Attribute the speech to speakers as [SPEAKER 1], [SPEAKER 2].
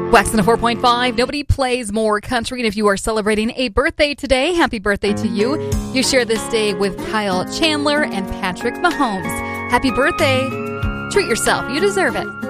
[SPEAKER 1] Wax 4.5. Nobody plays more country. And if you are celebrating a birthday today, happy birthday to you. You share this day with Kyle Chandler and Patrick Mahomes. Happy birthday. Treat yourself. You deserve it.